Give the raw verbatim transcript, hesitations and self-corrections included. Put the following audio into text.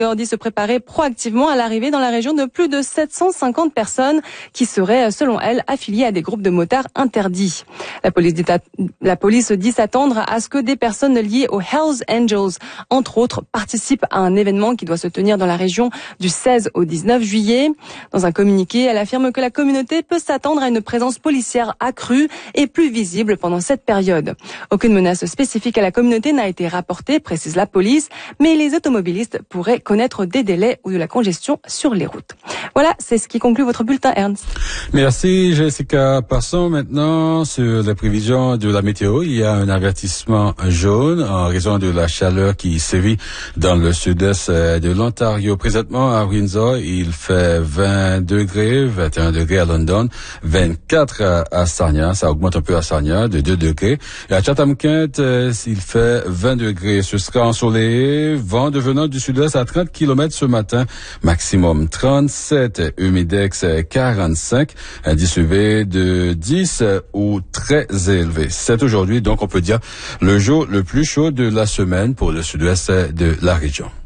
dit se préparer proactivement à l'arrivée dans la région de plus de sept cent cinquante personnes qui seraient, selon elle, affiliées à des groupes de motards interdits. La police dit, la police dit s'attendre à ce que des personnes liées aux Hells Angels, entre autres, participent à un événement qui doit se tenir dans la région du seize au dix-neuf juillet. Dans un communiqué, elle affirme que la communauté peut s'attendre à une présence policière accrue et plus visible pendant cette période. Aucune menace spécifique à la communauté n'a été rapportée, précise la police, mais les automobilistes pourraient connaître des délais ou de la congestion sur les routes. Voilà, c'est ce qui conclut votre bulletin, Ernst. Merci, Jessica. Passons maintenant sur les prévisions de la météo. Il y a un avertissement jaune en raison de la chaleur qui sévit dans le sud-est de l'Ontario. Présentement, à Windsor, il fait vingt degrés, vingt et un degrés à London, vingt-quatre à Sarnia. Ça augmente un peu à Sarnia, de deux degrés. Et à Chatham-Kent, il fait vingt degrés. Ce sera ensoleillé, vent devenant du sud-est à trente kilomètres ce matin, maximum trente-sept, humidex quarante-cinq, indice U V de dix ou très élevé. C'est aujourd'hui, donc on peut dire, le jour le plus chaud de la semaine pour le sud-ouest de la région.